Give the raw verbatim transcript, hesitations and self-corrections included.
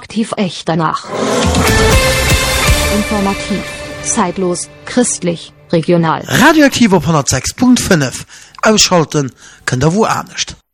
Radioaktiv echt danach. Informativ, zeitlos, christlich, regional. Radioaktiv auf hundertsechs Komma fünf. Ausschalten könnt ihr wo auch nicht.